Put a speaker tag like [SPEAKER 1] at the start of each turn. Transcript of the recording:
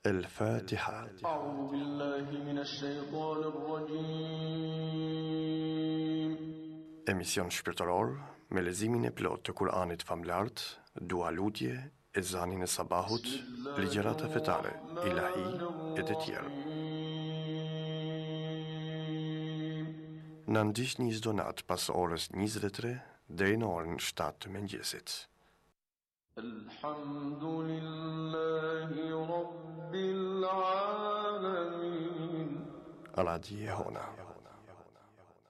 [SPEAKER 1] الفاتحة.
[SPEAKER 2] أعوذ بالله من الشيطان الرجيم.
[SPEAKER 1] Emision shpirtëror me lezimin e plot të Kuranit famlart, dua lutje, ezanin e sabahut, ligjërata fetare, ilahi e të tjerë. Na ndiqni çdo natë pas orës 23 deri në orën 7 të mëngjesit.
[SPEAKER 2] Alhamdulillahi Rabbil Alamin.
[SPEAKER 1] Radio Jehona.